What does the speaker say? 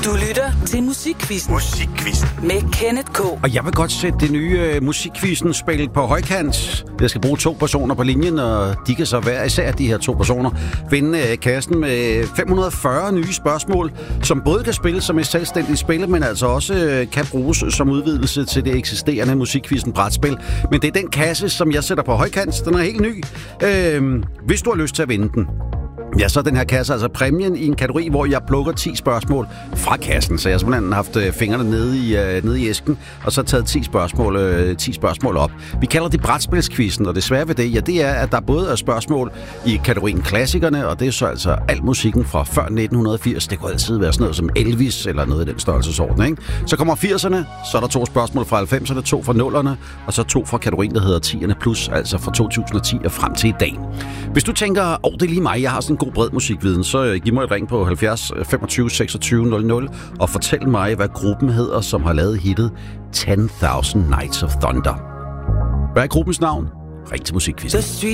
Du lytter til Musikquizzen. Musikquizzen. Med Kenneth K. Og jeg vil godt sætte det nye Musikquizzen-spil på højkant. Jeg skal bruge 2 personer på linjen, og de kan så hver især de her 2 personer vinde kassen med 540 nye spørgsmål, som både kan spilles som et selvstændigt spil, men altså også kan bruges som udvidelse til det eksisterende Musikquizzen-brætspil. Men det er den kasse, som jeg sætter på højkant. Den er helt ny. Hvis du har lyst til at vinde den, ja, så er den her kasse altså præmien i en kategori, hvor jeg plukker 10 spørgsmål fra kassen. Så jeg har simpelthen haft fingrene nede i æsken, og så taget 10 spørgsmål op. Vi kalder det brætspilsquizzen, og det svære ved det, ja, det er, at der både er spørgsmål i kategorien klassikerne, og det er så altså al musikken fra før 1980. Det kunne altid være sådan noget som Elvis, eller noget i den størrelsesorden, ikke? Så kommer 80'erne, så er der 2 spørgsmål fra 90'erne, 2 fra 0'erne, og så 2 fra kategorien, der hedder 10'erne plus, altså fra 2010 og frem til i dag. Hvis du tænker, det er lige mig, jeg har sådan en god bred musikviden, så giv mig et ring på 70 25 26 00 og fortæl mig, hvad gruppen hedder, som har lavet hittet 10,000 Nights of Thunder. Hvad er gruppens navn? Ring til Musikquizzen.